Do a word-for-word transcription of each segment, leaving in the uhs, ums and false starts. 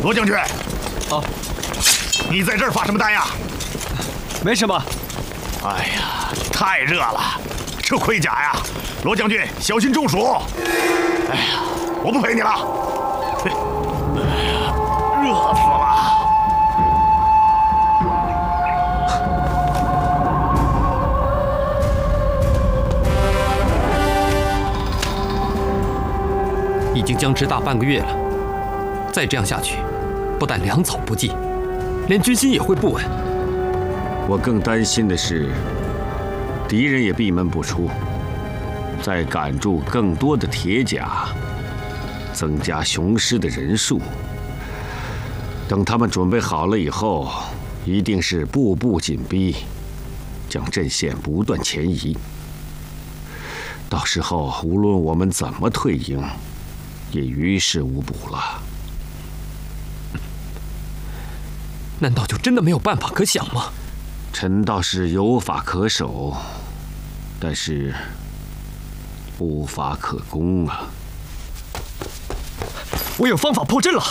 罗将军， 哦， 你在这儿发什么呆呀？ 没什么。 哎呀，太热了，这盔甲呀，罗将军小心中暑。哎呀，我不陪你了。哎呀，热死了。 已经僵持大半个月了，再这样下去，不但粮草不济，连军心也会不稳。 我更担心的是，敌人也闭门不出，再赶筑更多的铁甲，增加雄师的人数。等他们准备好了以后，一定是步步紧逼，将阵线不断前移。到时候，无论我们怎么退营， 也于事无补了。 难道就真的没有办法可想吗？ 臣倒是有法可守，但是无法可攻啊！ 我有方法破阵了。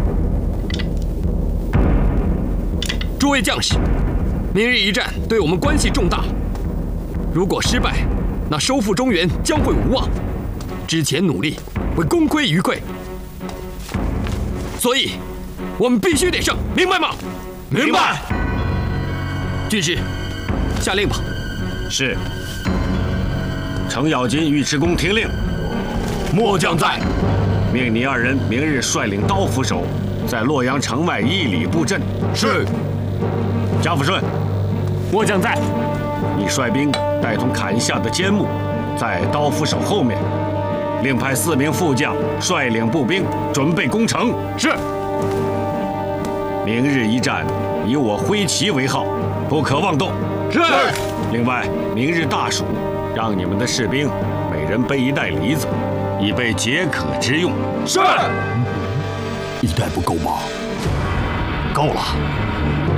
诸位将士，明日一战对我们关系重大，如果失败，那收复中原将会无望。之前努力 会功亏一篑，所以我们必须得胜，明白吗？ 明白。 军师，下令吧。 是。程咬金、尉迟恭听令。 末将在。 命你二人明日率领刀斧手，在洛阳城外一里布阵。 是。 贾抚顺， 末将在。 你率兵带同砍下的尖木，在刀斧手后面。 另派四名副将率领步兵准备攻城。 是。 明日一战，以我挥旗为号，不可妄动。 是。 另外，明日大暑，让你们的士兵每人背一袋梨子，以备解渴之用。 是。 一袋不够吗？ 够了。